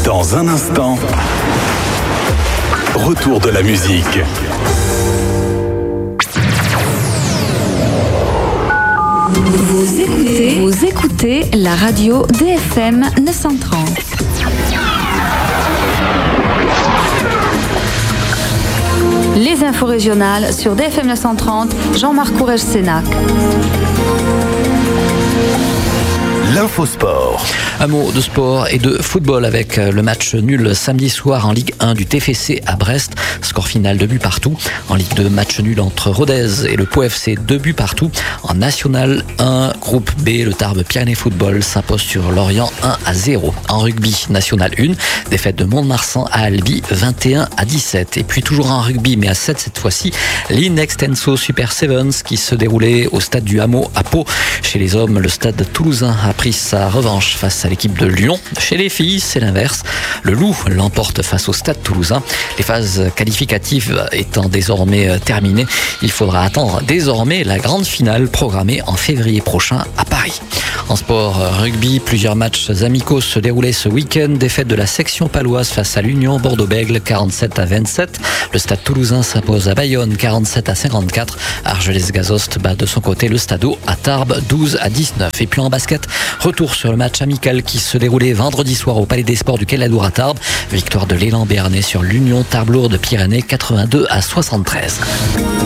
Dans un instant, retour de la musique. Vous écoutez la radio DFM 930. Les infos régionales sur DFM 930, Jean-Marc Courrèges-Sénac. L'infosport. Un mot de sport et de football avec le match nul samedi soir en Ligue 1 du TFC à Brest. Score final 2 buts partout. En Ligue 2, match nul entre Rodez et le Pau FC, 2 buts partout. En National 1, groupe B, le Tarbes Pyrénées Football s'impose sur Lorient 1-0. En rugby, National 1, défaite de Mont-de-Marsan à Albi 21-17. Et puis toujours en rugby, mais à 7 cette fois-ci, l'Inextenso Super Sevens qui se déroulait au stade du Hameau à Pau. Chez les hommes, le stade toulousain a pris sa revanche face à l'équipe de Lyon. Chez les filles, c'est l'inverse. Le Loup l'emporte face au stade toulousain. Les phases qualificatives étant désormais terminées, il faudra attendre désormais la grande finale programmée en février prochain à Paris. En sport rugby, plusieurs matchs amicaux se déroulaient ce week-end. Défaite de la section paloise face à l'Union Bordeaux-Bègles 47-27. Le stade toulousain s'impose à Bayonne 47-54. Argelès-Gazost bat de son côté le Stadeau à Tarbes 12-19. Et puis en basket, retour sur le match amical qui se déroulait vendredi soir au Palais des Sports du Quai de la Dour à Tarbes. Victoire de l'élan béarnais sur l'Union Tarbes-Lourdes Pyrénées 82-73.